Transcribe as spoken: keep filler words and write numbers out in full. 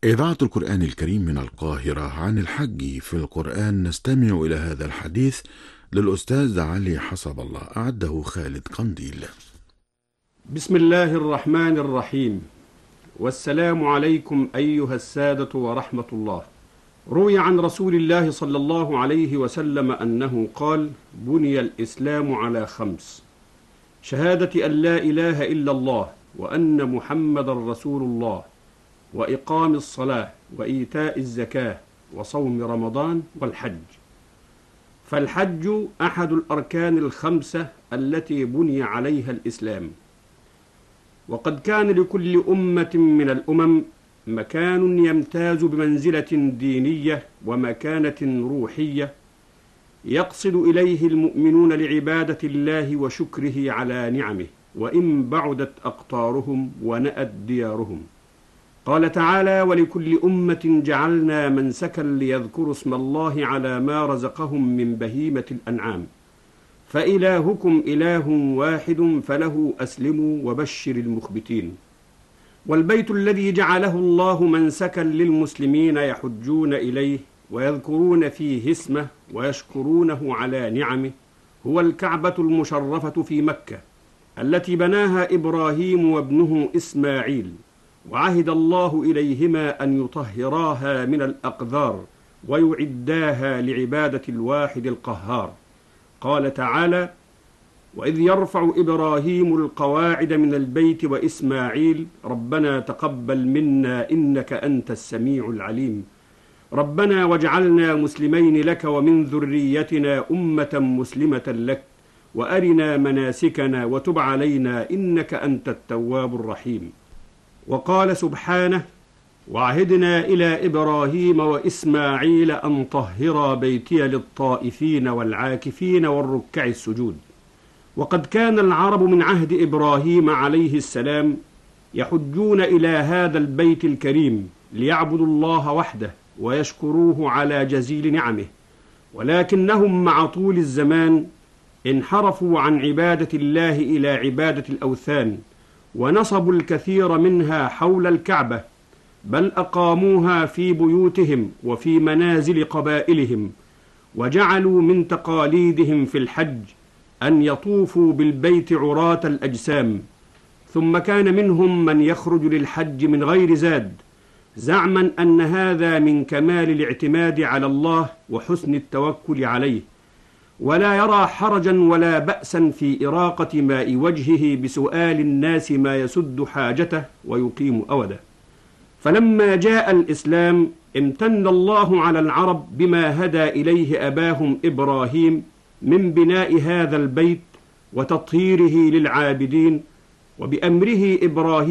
إذاعة القرآن الكريم من القاهرة عن الحج في القرآن، نستمع إلى هذا الحديث للأستاذ علي حسب الله، أعده خالد قنديل. بسم الله الرحمن الرحيم، والسلام عليكم أيها السادة ورحمة الله. روي عن رسول الله صلى الله عليه وسلم أنه قال: بني الإسلام على خمس: شهادة أن لا إله إلا الله وأن محمد رسول الله، وإقام الصلاة، وإيتاء الزكاة، وصوم رمضان، والحج. فالحج أحد الأركان الخمسة التي بني عليها الإسلام. وقد كان لكل أمة من الأمم مكان يمتاز بمنزلة دينية ومكانة روحية يقصد إليه المؤمنون لعبادة الله وشكره على نعمه، وإن بعدت أقطارهم ونأت ديارهم. قال تعالى: ولكل أمة جعلنا منسكا ليذكروا اسم الله على ما رزقهم من بهيمة الأنعام، فإلهكم إله واحد فله أسلموا وبشر المخبتين. والبيت الذي جعله الله منسكا للمسلمين يحجون إليه ويذكرون فيه اسمه ويشكرونه على نعمه هو الكعبة المشرفة في مكة، التي بناها إبراهيم وابنه إسماعيل، وعهد الله إليهما أن يطهراها من الأقذار ويعداها لعبادة الواحد القهار. قال تعالى: وإذ يرفع إبراهيم القواعد من البيت وإسماعيل ربنا تقبل منا إنك أنت السميع العليم، ربنا واجعلنا مسلمين لك ومن ذريتنا أمة مسلمة لك وأرنا مناسكنا وتب علينا إنك أنت التواب الرحيم. وقال سبحانه: وعهدنا إلى إبراهيم وإسماعيل أن طهرا بيتي للطائفين والعاكفين والركع السجود. وقد كان العرب من عهد إبراهيم عليه السلام يحجون إلى هذا البيت الكريم ليعبدوا الله وحده ويشكروه على جزيل نعمه، ولكنهم مع طول الزمان انحرفوا عن عبادة الله إلى عبادة الأوثان، ونصبوا الكثير منها حول الكعبة، بل أقاموها في بيوتهم وفي منازل قبائلهم، وجعلوا من تقاليدهم في الحج أن يطوفوا بالبيت عراة الأجسام. ثم كان منهم من يخرج للحج من غير زاد، زعما أن هذا من كمال الاعتماد على الله وحسن التوكل عليه، ولا يرى حرجا ولا بأسا في إراقة ماء وجهه بسؤال الناس ما يسد حاجته ويقيم أوده. فلما جاء الإسلام امتن الله على العرب بما هدى إليه أباهم إبراهيم من بناء هذا البيت وتطهيره للعابدين، وبأمره إبراهيم